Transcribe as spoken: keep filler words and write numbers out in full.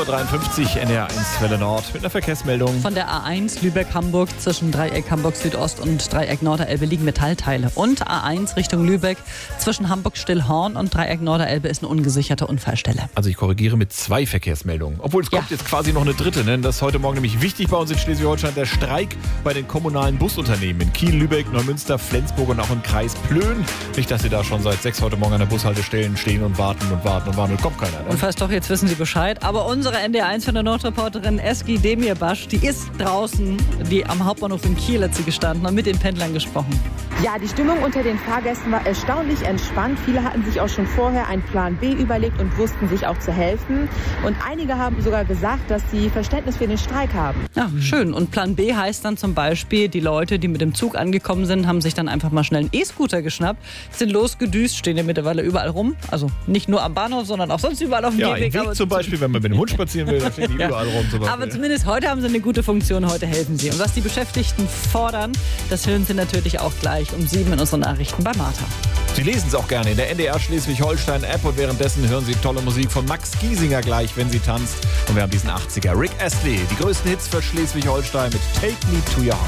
Uhr dreiundfünfzig, N D R eins Welle Nord mit einer Verkehrsmeldung. Von der A eins Lübeck-Hamburg zwischen Dreieck Hamburg-Südost und Dreieck Norderelbe liegen Metallteile. Und A eins Richtung Lübeck zwischen Hamburg-Stillhorn und Dreieck Norderelbe ist eine ungesicherte Unfallstelle. Also ich korrigiere mit zwei Verkehrsmeldungen. Obwohl es kommt Ja. jetzt quasi noch eine dritte. Ne? Das ist heute Morgen nämlich wichtig bei uns in Schleswig-Holstein. Der Streik bei den kommunalen Busunternehmen in Kiel, Lübeck, Neumünster, Flensburg und auch im Kreis Plön. Nicht, dass Sie da schon seit sechs heute Morgen an der Bushaltestellen stehen und warten und warten und warten und kommt keiner. Ne? Und falls doch, jetzt wissen Sie Bescheid. Aber unsere N D R eins von der Nordreporterin Eski Demirbaş, die ist draußen, die am Hauptbahnhof in Kiel hat sie gestanden und mit den Pendlern gesprochen. Ja, die Stimmung unter den Fahrgästen war erstaunlich entspannt. Viele hatten sich auch schon vorher einen Plan B überlegt und wussten sich auch zu helfen. Und einige haben sogar gesagt, dass sie Verständnis für den Streik haben. Ja, schön. Und Plan B heißt dann zum Beispiel, die Leute, die mit dem Zug angekommen sind, haben sich dann einfach mal schnell einen E-Scooter geschnappt, sind losgedüst, stehen ja mittlerweile überall rum. Also nicht nur am Bahnhof, sondern auch sonst überall auf dem Ja, im Gehweg. Weg Aber zum Beispiel, wenn man mit dem Hund spazieren will, da stehen die Ja. überall rum. Zum Beispiel. Aber zumindest heute haben sie eine gute Funktion, heute helfen sie. Und was die Beschäftigten fordern, das hören sie natürlich auch gleich um sieben in unseren Nachrichten bei Martha. Sie lesen es auch gerne in der N D R Schleswig-Holstein-App und währenddessen hören Sie tolle Musik von Max Giesinger gleich, wenn sie tanzt. Und wir haben diesen achtziger. Rick Astley, die größten Hits für Schleswig-Holstein mit Take Me to Your Heart.